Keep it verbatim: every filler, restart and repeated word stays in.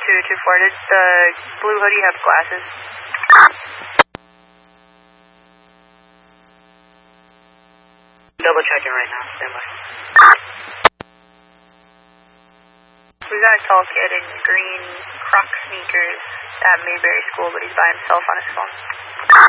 two two four, did the blue hoodie have glasses? Double checking right now, stand by. We got a tall kid in green Croc sneakers at Mayberry School, but he's by himself on his phone.